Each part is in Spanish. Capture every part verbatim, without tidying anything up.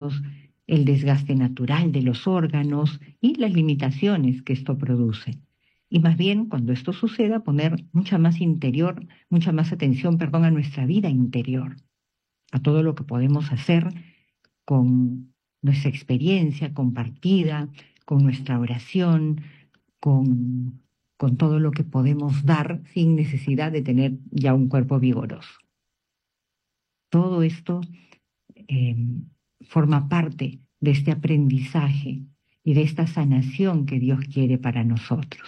huesos, el desgaste natural de los órganos y las limitaciones que esto produce. Y más bien, cuando esto suceda, poner mucha más interior, mucha más atención, perdón, a nuestra vida interior, a todo lo que podemos hacer con nuestra experiencia compartida, con nuestra oración, con, con todo lo que podemos dar sin necesidad de tener ya un cuerpo vigoroso. Todo esto eh, forma parte de este aprendizaje y de esta sanación que Dios quiere para nosotros.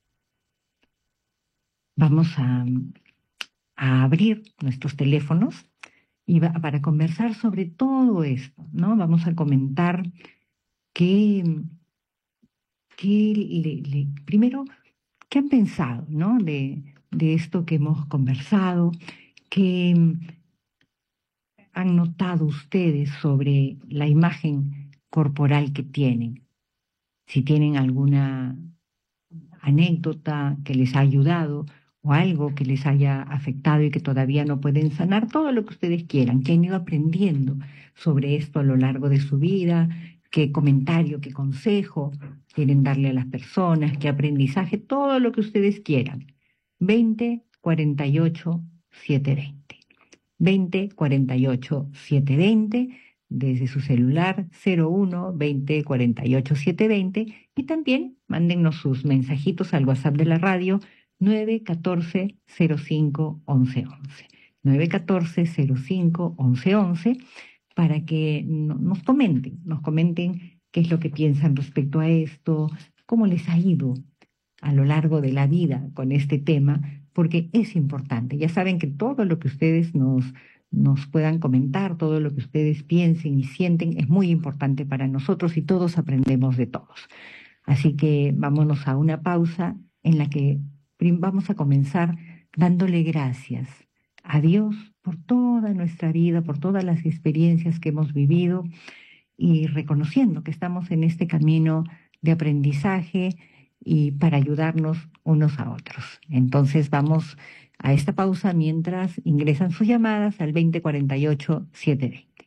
Vamos a, a abrir nuestros teléfonos y va, para conversar sobre todo esto, ¿no? Vamos a comentar qué, qué le, le, primero, qué han pensado, ¿no? De, de esto que hemos conversado, qué han notado ustedes sobre la imagen corporal que tienen. Si tienen alguna anécdota que les ha ayudado o algo que les haya afectado y que todavía no pueden sanar, todo lo que ustedes quieran, que han ido aprendiendo sobre esto a lo largo de su vida, qué comentario, qué consejo quieren darle a las personas, qué aprendizaje, todo lo que ustedes quieran. veinte cuarenta y ocho setecientos veinte. veinte cuarenta y ocho setecientos veinte desde su celular cero uno veinte cuarenta y ocho setecientos veinte y también mándennos sus mensajitos al WhatsApp de la radio nueve uno cuatro cero cinco once once nueve uno cuatro cero cinco once once para que no- nos comenten, nos comenten qué es lo que piensan respecto a esto, cómo les ha ido a lo largo de la vida con este tema, porque es importante. Ya saben que todo lo que ustedes nos, nos puedan comentar, todo lo que ustedes piensen y sienten es muy importante para nosotros y todos aprendemos de todos. Así que vámonos a una pausa en la que prim- vamos a comenzar dándole gracias a Dios por toda nuestra vida, por todas las experiencias que hemos vivido y reconociendo que estamos en este camino de aprendizaje y para ayudarnos unos a otros. Entonces vamos a esta pausa mientras ingresan sus llamadas al veinte cuarenta y ocho setecientos veinte.